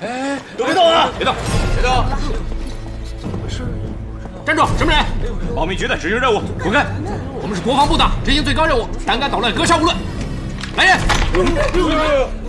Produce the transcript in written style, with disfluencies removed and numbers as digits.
哎，都别动啊！别动，别动！ 怎么回事？ 站住！什么人？ 保密局的执行任务，滚开！ 我们是国防部的，执行最高任务，胆敢捣乱，格杀勿论。来人！